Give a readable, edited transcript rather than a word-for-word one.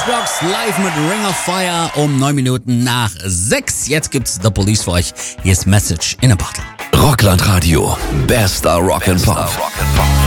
Matchbox live mit Ring of Fire um 9 Minuten nach 6. Jetzt gibt's The Police für euch. Hier ist Message in a Bottle. Rockland Radio. Bester Rock and Pop.